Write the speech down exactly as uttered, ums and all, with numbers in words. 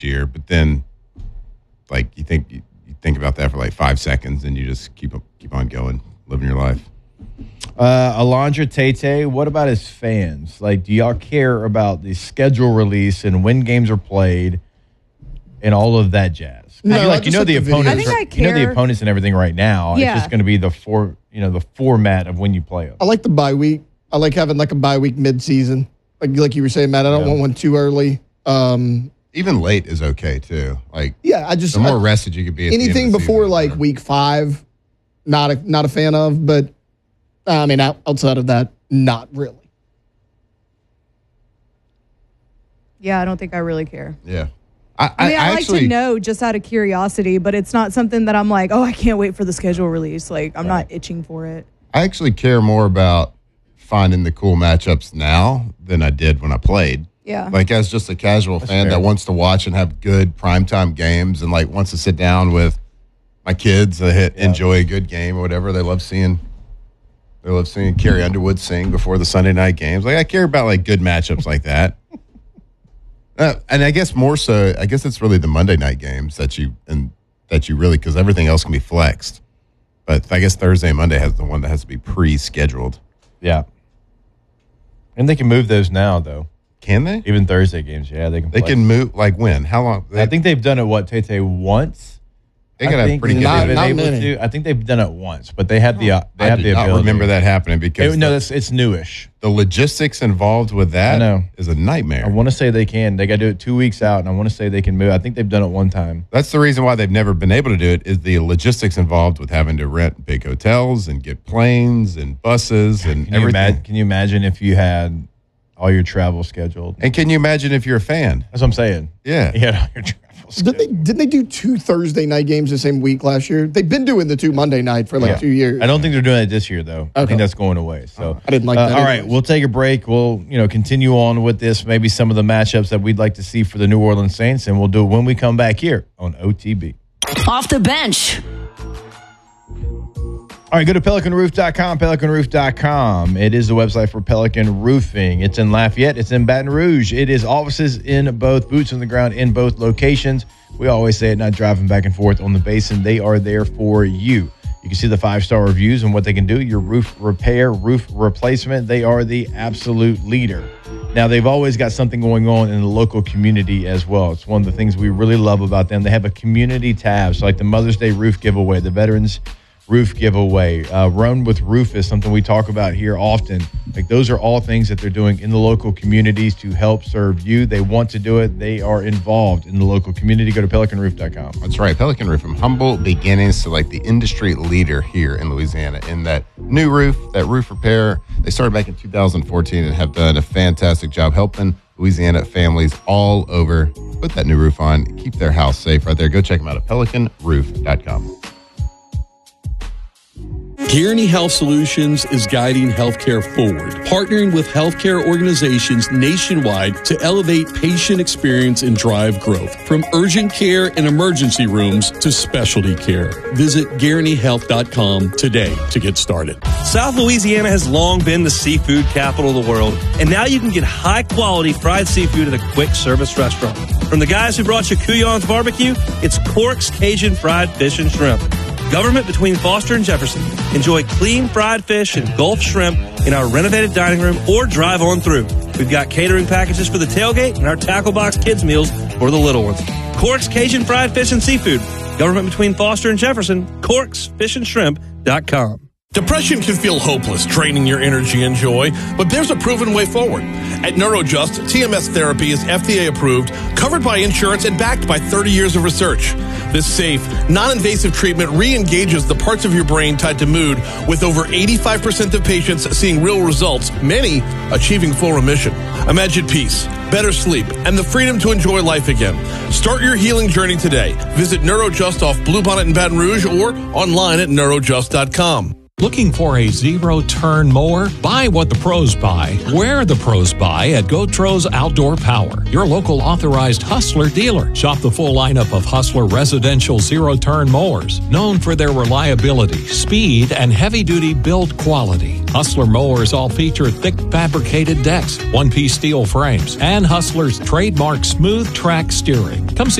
year, but then like you think you, you think about that for like five seconds and you just keep keep on going, living your life. Uh, Alondra Tate, what about his fans? Like, do y'all care about the schedule release and when games are played and all of that jazz? No, like you know the, the opponents, I think I care. you know the opponents and everything right now. Yeah. It's just going to be the for you know the format of when you play them. I like the bye week. I like having like a bye week mid-season. Like like you were saying, Matt, I don't Yeah. want one too early. Um, Even late is okay too. Like yeah, I just the more I, rested you could be. At anything the end of the before season, like or, week five, not a not a fan of. But I mean, outside of that, not really. Yeah, I don't think I really care. Yeah. I, I mean, I, I like actually, to know just out of curiosity, but it's not something that I'm like, oh, I can't wait for the schedule release. Like, I'm not itching for it. I actually care more about finding the cool matchups now than I did when I played. Yeah. Like, as just a casual That's fan fair. that wants to watch and have good primetime games and, like, wants to sit down with my kids that hit, Yeah. enjoy a good game or whatever. They love seeing they love seeing Carrie Underwood sing before the Sunday night games. Like, I care about, like, good matchups like that. Uh, and I guess more so, I guess it's really the Monday night games that you and that you really, because everything else can be flexed. But I guess Thursday and Monday has the one that has to be pre-scheduled. Yeah, and they can move those now though. Can they? Even Thursday games, yeah, they can. They play. can move, like when? How long? They, I think they've done it. What Tate once? they I got a think pretty good. Not- they've been not able many. to. I think they've done it once, but they had the uh, they I had do the not ability. remember that happening because It, no, the, that's it's newish. the logistics involved with that I know. is a nightmare. I want to say they can. They got to do it two weeks out, and I want to say they can move. I think they've done it one time. That's the reason why they've never been able to do it is the logistics involved with having to rent big hotels and get planes and buses and Can you, everything. imagine, can you imagine if you had all your travel scheduled? And can you imagine if you're a fan? That's what I'm saying. Yeah. You had all your travel Didn't they, didn't they do two Thursday night games the same week last year? They've been doing the two Monday night for like Yeah. two years. I don't think they're doing it this year, though. I Okay. think that's going away. So I didn't like uh, that all right, anyways. we'll take a break. We'll you know continue on with this. Maybe some of the matchups that we'd like to see for the New Orleans Saints, and we'll do it when we come back here on O T B. Off the bench. All right, go to pelican roof dot com, pelican roof dot com. It is the website for Pelican Roofing. It's in Lafayette. It's in Baton Rouge. It is offices in both, boots on the ground in both locations. We always say it, not driving back and forth on the basin. They are there for you. You can see the five-star reviews and what they can do. Your roof repair, roof replacement, they are the absolute leader. Now, they've always got something going on in the local community as well. It's one of the things we really love about them. They have a community tab, so like the Mother's Day roof giveaway, the Veterans Roof giveaway, uh, Run with Roof is something we talk about here often. Like those are all things that they're doing in the local communities to help serve you. They want to do it. They are involved in the local community. Go to pelican roof dot com. That's right. Pelican Roof, from humble beginnings to like the industry leader here in Louisiana in that new roof, that roof repair. They started back in two thousand fourteen and have done a fantastic job helping Louisiana families all over put that new roof on, keep their house safe right there. Go check them out at pelican roof dot com. Guaranty Health Solutions is guiding healthcare forward, partnering with healthcare organizations nationwide to elevate patient experience and drive growth, from urgent care and emergency rooms to specialty care. Visit guaranty health dot com today to get started. South Louisiana has long been the seafood capital of the world, and now you can get high-quality fried seafood at a quick-service restaurant. From the guys who brought you Couillon's Barbecue, it's Cork's Cajun Fried Fish and Shrimp. Government between Foster and Jefferson. Enjoy clean fried fish and Gulf shrimp in our renovated dining room or drive on through. We've got catering packages for the tailgate and our tackle box kids meals for the little ones. Cork's Cajun Fried Fish and Seafood. Government between Foster and Jefferson. Corks Fish and Shrimp dot com. Depression can feel hopeless, draining your energy and joy, but there's a proven way forward. At Neurojust, T M S therapy is F D A approved, covered by insurance, and backed by thirty years of research. This safe, non-invasive treatment re-engages the parts of your brain tied to mood, with over eighty-five percent of patients seeing real results, many achieving full remission. Imagine peace, better sleep, and the freedom to enjoy life again. Start your healing journey today. Visit Neurojust off Bluebonnet in Baton Rouge or online at neurojust dot com. Looking for a zero-turn mower? Buy what the pros buy. Where the pros buy at Gotros Outdoor Power, your local authorized Hustler dealer. Shop the full lineup of Hustler residential zero-turn mowers, known for their reliability, speed, and heavy-duty build quality. Hustler mowers all feature thick fabricated decks, one-piece steel frames, and Hustler's trademark smooth track steering. Come see